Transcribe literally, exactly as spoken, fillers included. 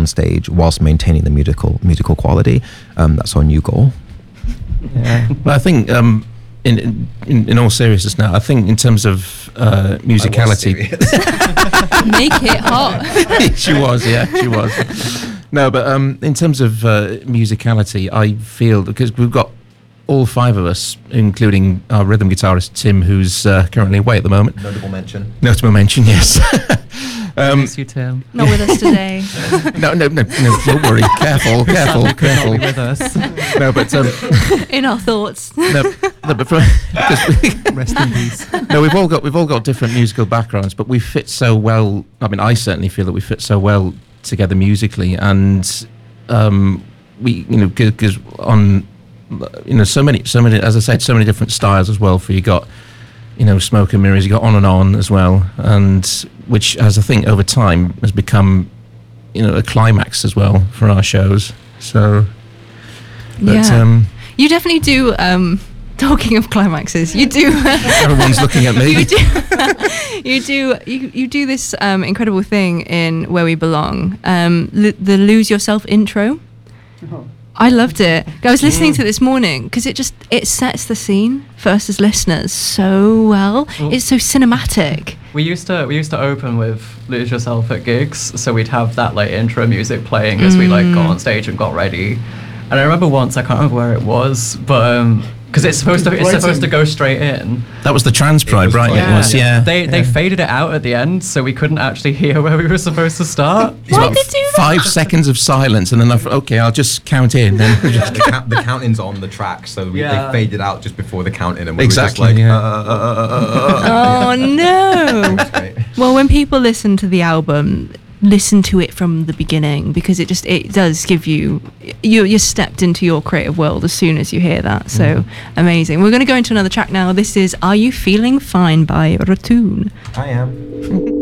on stage whilst maintaining the musical musical quality. Um, that's our new goal. Yeah, but I think um, in, in in all seriousness now, I think in terms of uh, musicality, make it hot. she was, yeah, she was. No, but um, in terms of uh, musicality, I feel because we've got all five of us, including our rhythm guitarist Tim, who's uh, currently away at the moment. Notable mention. Notable mention, yes. um, Miss you, Tim. Not with us today. no, no, no, no. Don't worry. Careful, careful, careful. Not be with us. No, but um, in our thoughts. No, no but from, rest in peace. No, we've all got we've all got different musical backgrounds, but we fit so well. I mean, I certainly feel that we fit so well together musically, and um, we, you know, because on. You know, so many, so many. As I said, so many different styles as well. For you got, you know, Smoke and Mirrors. You got On and On as well, and which, as I think over time has become, you know, a climax as well for our shows. So, but, yeah, um, you definitely do. Um, talking of climaxes, you do. Everyone's looking at me. You do. you do. You, you do this um, incredible thing in Where We Belong. Um, l- the Lose Yourself intro. Oh. I loved it. I was listening mm. to it this morning because it just it sets the scene for us as listeners so well. well. It's so cinematic. We used to we used to open with Lose Yourself at gigs, so we'd have that like intro music playing as mm. we like got on stage and got ready. And I remember once, I can't remember where it was, but um, because it's supposed to it's supposed to go straight in. That was the Trans Pride, right? Yeah. It was, yeah. They yeah. they faded it out at the end, so we couldn't actually hear where we were supposed to start. Why did they do that? Five seconds of silence, and then I thought, okay, I'll just count in. Then yeah, the, count, the counting's on the track, so we, yeah. they faded out just before the counting, and we exactly, were just like, yeah. uh, uh, uh, uh, uh, oh no! Well, when people listen to the album, listen to it from the beginning, because it just it does give you you you're stepped into your creative world as soon as you hear that. So mm. amazing. We're going to go into another track now. This is Are You Feeling Fine by Ratoon. I am.